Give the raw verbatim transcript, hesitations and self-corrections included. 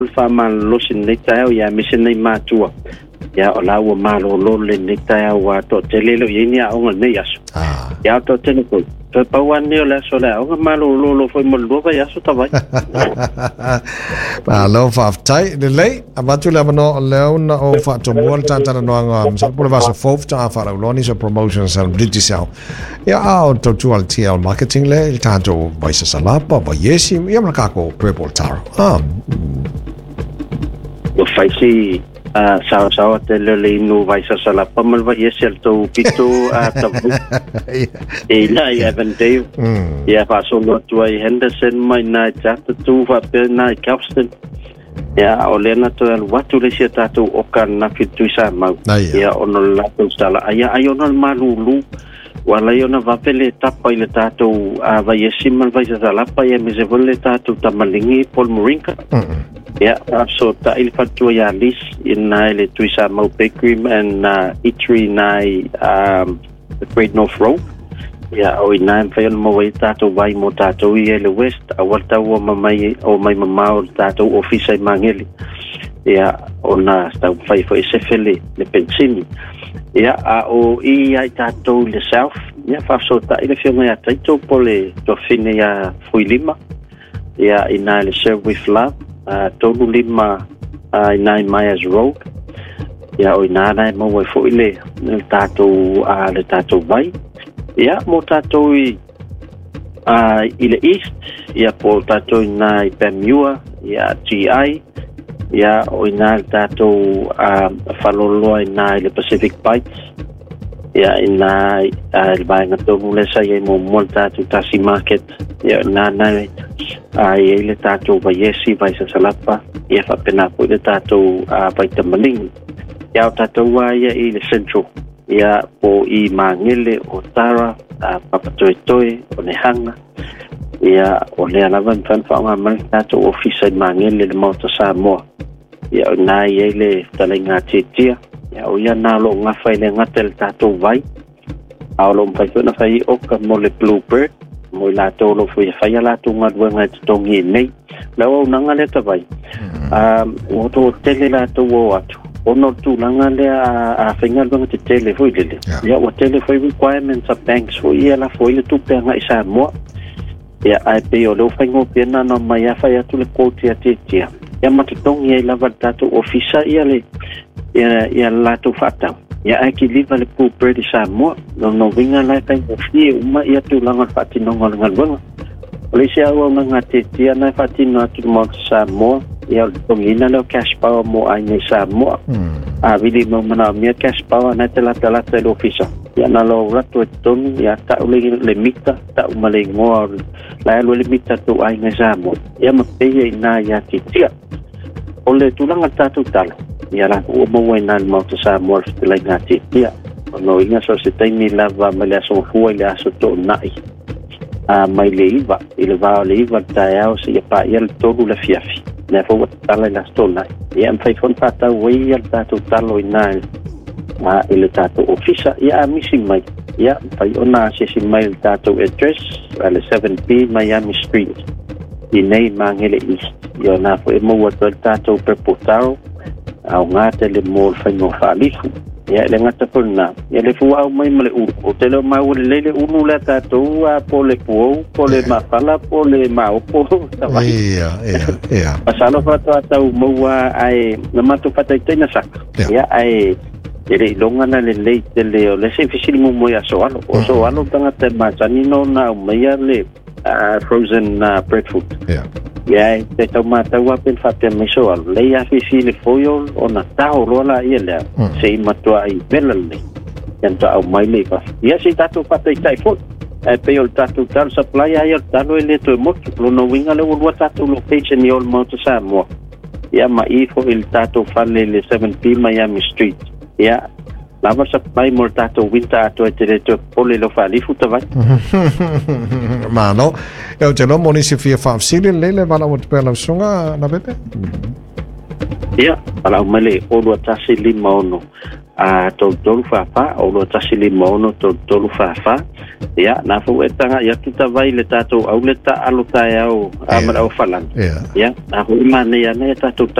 fa man losin nei tai ya mission nei matua ya ola wa malo lo le nei tai wa to tele lo yini a onga nei aso ah ya to tele ko to pa wan ne la so la onga malo lo lo foi mo lo ba ya so ta vai pa lo fa tai de lei abatu la no le na o fa to mo ta ta no nga so por va so fof ta fa lo ni so promotions and british ya a to to al T L marketing le ta to vai sa la pa va yesi ya ma ka ko purple tar ah o fai si a sa sa te le no vai sa sala pa mal va yesel to pito a ta e la ya vende ya fa so lo tu ai Henderson mai na ja tu va pe na Kauston ya olena to al watu le sia tatu o kan na fitu sa ma ya ono la to sala ya ayono malulu wala yo na va pele tapa ile tatu a va yesim vai sa sala pa ya me se volle tatu tamalingi Paul Morinka yeah, uh, so ta il fattua ya lis in na le tuisa mau bakery and uh, eatery na um the Great North Road. Yeah, o ina fail mo wai tato vai mo tato i le west a walta o mamai o mai mama o tato office ai mangeli. Yeah, ona sta fai fo ese fele le pensini. Yeah, a o i ai tato le south. Yeah, fa so ta ile fionga ya taito pole to fine ya fuilima. Yeah, ina le serve with love. Uh, tolu lima uh, nai Myers Road ya o ina nai mo wai fo ile le tato a uh, le tato vai ya mo tato i uh, ile east ya po tato nai Pemua ya G I ya o ina le tato a uh, falolo ina le Pacific Bites ya ina uh, le vai ngato le sa ye mo mo tato tasi market ya na nai ai le tato vai yesi vai sa salapa ia fa pena po le tato a vai tamaling ia tato wa ia i le central ia po i mangele o tara a papatoi toi o ne hanga ia o le alavan fan fa nga mal tato office i mangele le mota sa mo ia na ia le talenga titia ia o ia na lo nga fa le ngatel tato vai a lo mfa na fa i o ka mo le bluebird mo la to lo foi fa ya la to nga nga to ngi nei la o nanga le ta vai um o to tele la to o atu o no tu nanga le a fengal bang te tele foi le ya o tele foi requirements of banks foi ya la foi le tu pe nga isa mo ya ai pe o lo fa ngo pe na no mai ya fa ya tu le quote ya te tia ya ma to ngi la va tato officer ya le ya ya la to fata ya aki liva le pu predi sa mo no no vinga la kai ofie uma ia tu langa fati no ngol ngol bona ole sia o nga te tia na fati no tu mo sa mo ia to ngina lo cash power mo ai nei sa mo a vidi mo mana mi cash power na te la te la te officer ya na lo rato ton ya ta ole le mita ta uma le ngo la lo le mita tu ai nei sa mo ya ma pe na ya ti tia ole tu langa tatu talo ya la o mo wena mo to sa mo te la ngati ya no inga so se tai ni la va me la so fu le aso to nai a mai le iva ile va le iva ta ya o se pa ya to la fiafi na fo ta la la sto nai ya am fai fon pata we ya ta to talo ina ma ile ta to officer ya mi si mai ya fai ona se si mai ta to address ala seven B Miami Street inei mangele east yo na fo mo wa ta to prepotaro au ngate le mol fa no fa lifu ya le ngata puna ya le fu au mai male u o te le mai le le unu la ta to a pole po pole ma fala pole ma o po ya ya ya pasalo fa to ta u mo wa ai na ma to fa ta tena sak ya ai ele longa na le le le le se fisili mo mo ya so alo o so alo tanga te ma tani no na mai ya le frozen breadfruit ya ya te tomata wa pen fa te meso al le ya fi le foil ona tao lo la ia le se matua i belale yan ta au mai le pa ya si tatu pa te tai fo e pe ol tatu tal supply ya talo le to mo lo no winga le wo tatu location ni ol mo to sa mo ya ma i fo il tatu fa le le seven B Miami Street ya lava supply mo tatu winta to te to pole lo fa li futa vai ma no eu te no monisi fia fa sili lele vala o te pela sunga na bebe ya ala male o do tasi lima ono a to to fa fa o lo tasili mono to to fa fa ya na fu etanga ya tuta vai le tato au le ta alu ta ya o amara o falan ya na hu mane ya ne tato